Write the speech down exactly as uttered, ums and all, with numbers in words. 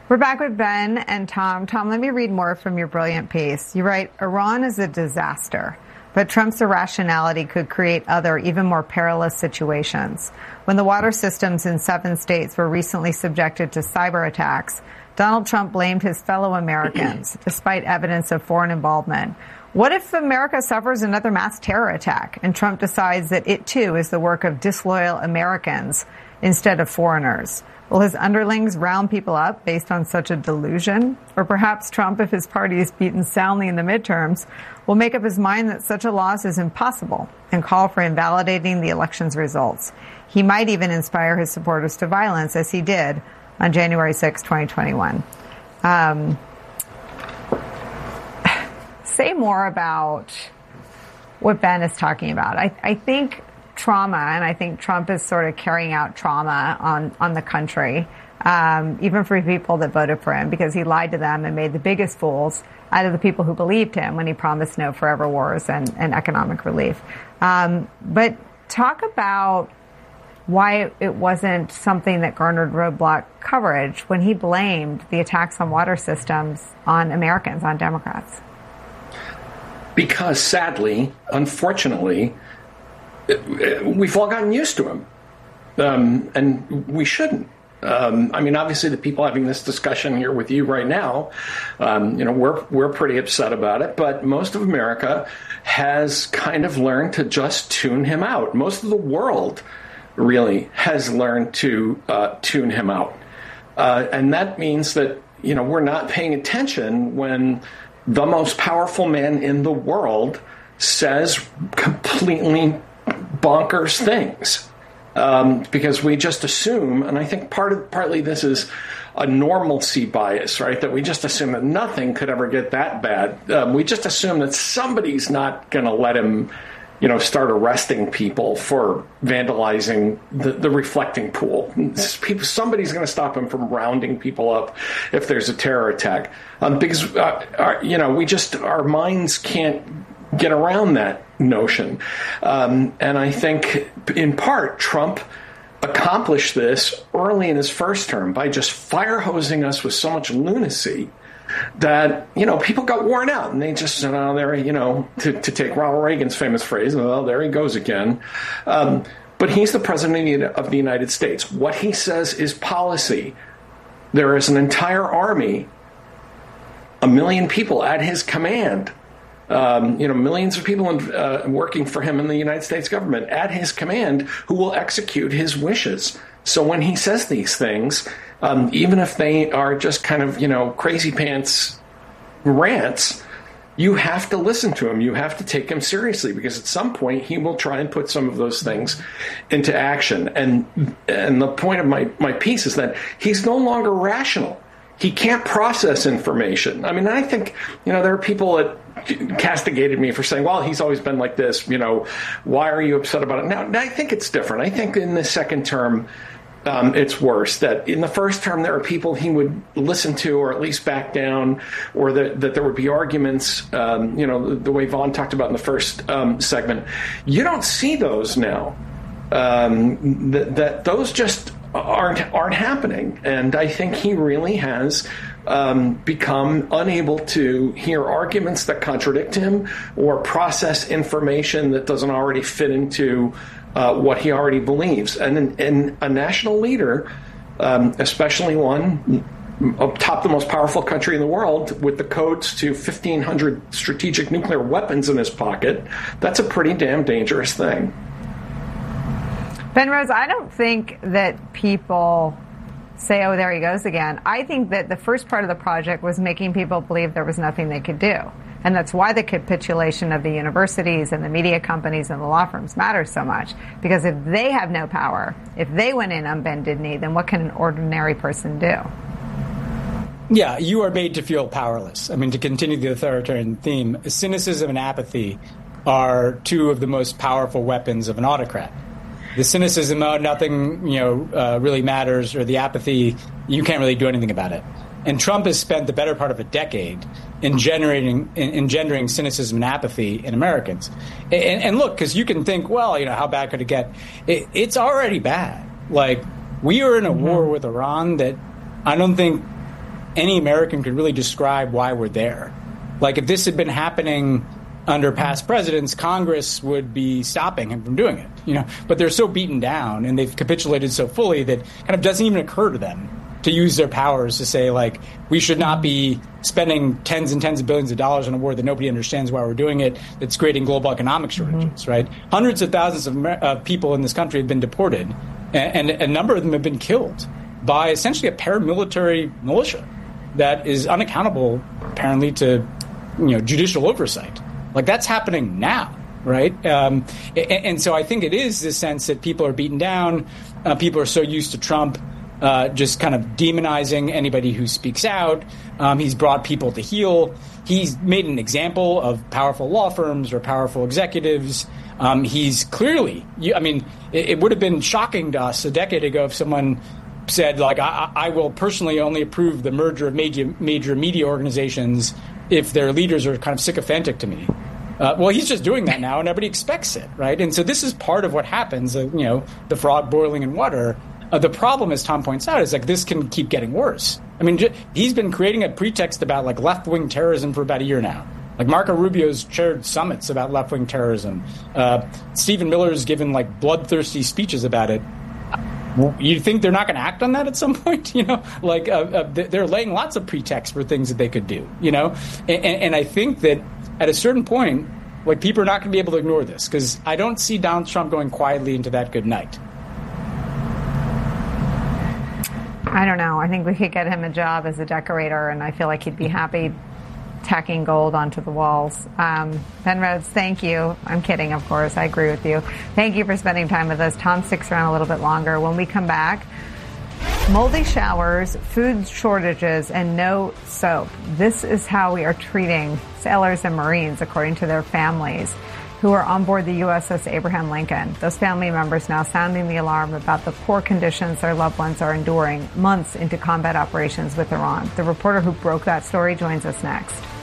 We're back with Ben and Tom. Tom, let me read more from your brilliant piece. You write, Iran is a disaster, but Trump's irrationality could create other, even more perilous situations. When the water systems in seven states were recently subjected to cyber attacks, Donald Trump blamed his fellow Americans, despite evidence of foreign involvement. What if America suffers another mass terror attack and Trump decides that it, too, is the work of disloyal Americans instead of foreigners? Will his underlings round people up based on such a delusion? Or perhaps Trump, if his party is beaten soundly in the midterms, will make up his mind that such a loss is impossible and call for invalidating the election's results. He might even inspire his supporters to violence, as he did on January sixth, twenty twenty-one. Um, say more about what Ben is talking about. I, I think trauma, and I think Trump is sort of carrying out trauma on, on the country, um, even for people that voted for him, because he lied to them and made the biggest fools out of the people who believed him when he promised no forever wars and, and economic relief. Um, but talk about why it wasn't something that garnered roadblock coverage when he blamed the attacks on water systems on Americans, on Democrats. Because sadly, unfortunately, we've all gotten used to him, um, and we shouldn't. Um, I mean, obviously, the people having this discussion here with you right now, um, you know, we're we're pretty upset about it. But most of America has kind of learned to just tune him out. Most of the world really has learned to uh, tune him out, uh, and that means that, you know, we're not paying attention when the most powerful man in the world says completely bonkers things, um, because we just assume, and I think part of partly this is a normalcy bias, right? That we just assume that nothing could ever get that bad. Um, we just assume that somebody's not going to let him, you know, start arresting people for vandalizing the, the reflecting pool. People, somebody's going to stop him from rounding people up if there's a terror attack, um, because uh, our, you know, we just our minds can't get around that notion. Um, and I think, in part, Trump accomplished this early in his first term by just fire hosing us with so much lunacy that, you know, people got worn out, and they just said, oh, there, you know, to, to take Ronald Reagan's famous phrase, well, there he goes again. Um, but he's the president of the United States. What he says is policy. There is an entire army, a million people at his command. Um, you know, millions of people in, uh, working for him in the United States government at his command who will execute his wishes. So when he says these things, um, even if they are just kind of, you know, crazy pants rants, you have to listen to him. You have to take him seriously, because at some point he will try and put some of those things into action. And and the point of my, my piece is that he's no longer rational. He can't process information. I mean, I think, you know, there are people that castigated me for saying, well, he's always been like this. You know, why are you upset about it? Now, I think it's different. I think in the second term, um, it's worse. That in the first term, there are people he would listen to, or at least back down, or that, that there would be arguments, um, you know, the, the way Vaughn talked about in the first um, segment. You don't see those now. Um, that, that those just aren't aren't happening, and I think he really has um, become unable to hear arguments that contradict him or process information that doesn't already fit into uh, what he already believes. And, and a national leader, um, especially one atop the most powerful country in the world, with the codes to fifteen hundred strategic nuclear weapons in his pocket, that's a pretty damn dangerous thing. Ben Rhodes, I don't think that people say, oh, there he goes again. I think that the first part of the project was making people believe there was nothing they could do. And that's why the capitulation of the universities and the media companies and the law firms matters so much. Because if they have no power, if they went in on bended knee, then what can an ordinary person do? Yeah, you are made to feel powerless. I mean, to continue the authoritarian theme, cynicism and apathy are two of the most powerful weapons of an autocrat. The cynicism, oh, nothing, you know, uh, really matters, or the apathy, you can't really do anything about it. And Trump has spent the better part of a decade in generating, in, engendering cynicism and apathy in Americans. And, and look, because you can think, well, you know, how bad could it get? It, it's already bad. Like, we are in a mm-hmm. war with Iran that I don't think any American could really describe why we're there. Like, if this had been happening under past presidents, Congress would be stopping him from doing it, you know. But they're so beaten down and they've capitulated so fully that kind of doesn't even occur to them to use their powers to say, like, we should not be spending tens and tens of billions of dollars on a war that nobody understands why we're doing it, that's creating global economic shortages, mm-hmm. right? Hundreds of thousands of uh, people in this country have been deported, and, and a number of them have been killed by essentially a paramilitary militia that is unaccountable, apparently, to, you know, judicial oversight. Like, that's happening now, right? Um, and, and so I think it is this sense that people are beaten down. Uh, people are so used to Trump uh, just kind of demonizing anybody who speaks out. Um, he's brought people to heel. He's made an example of powerful law firms or powerful executives. Um, he's clearly, I mean, it, it would have been shocking to us a decade ago if someone said, like, I, I will personally only approve the merger of major, major media organizations if their leaders are kind of sycophantic to me. Uh, well, he's just doing that now, and everybody expects it, right? And so this is part of what happens, uh, you know, the frog boiling in water. Uh, the problem, as Tom points out, is, like, this can keep getting worse. I mean, j- he's been creating a pretext about, like, left-wing terrorism for about a year now. Like, Marco Rubio's chaired summits about left-wing terrorism. Uh, Stephen Miller's given, like, bloodthirsty speeches about it. You think they're not going to act on that at some point? You know, like, uh, uh, they're laying lots of pretexts for things that they could do, you know? And, and I think that at a certain point, like, people are not going to be able to ignore this, because I don't see Donald Trump going quietly into that good night. I don't know. I think we could get him a job as a decorator, and I feel like he'd be happy tacking gold onto the walls. Um, Ben Rhodes, thank you. I'm kidding, of course. I agree with you. Thank you for spending time with us. Tom sticks around a little bit longer. When we come back, moldy showers, food shortages, and no soap. This is how we are treating sailors and Marines, according to their families, who are on board the U S S Abraham Lincoln. Those family members now sounding the alarm about the poor conditions their loved ones are enduring months into combat operations with Iran. The reporter who broke that story joins us next.